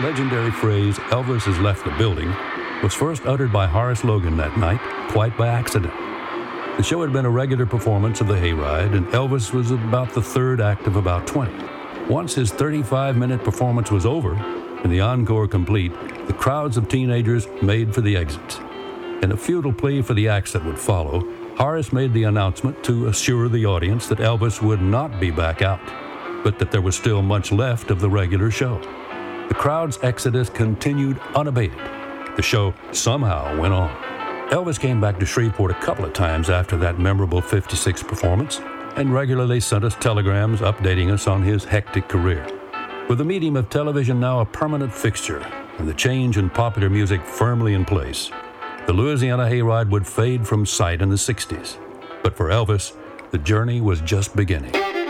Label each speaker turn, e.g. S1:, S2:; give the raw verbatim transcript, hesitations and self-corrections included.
S1: legendary phrase, "Elvis has left the building," was first uttered by Horace Logan that night, quite by accident. The show had been a regular performance of the Hayride, and Elvis was about the third act of about twenty. Once his thirty-five minute performance was over, and the encore complete, the crowds of teenagers made for the exits. In a futile plea for the acts that would follow, Horace made the announcement to assure the audience that Elvis would not be back out, but that there was still much left of the regular show. The crowd's exodus continued unabated. The show somehow went on. Elvis came back to Shreveport a couple of times after that memorable fifty-six performance and regularly sent us telegrams updating us on his hectic career. With the medium of television now a permanent fixture and the change in popular music firmly in place, the Louisiana Hayride would fade from sight in the sixties. But for Elvis, the journey was just beginning.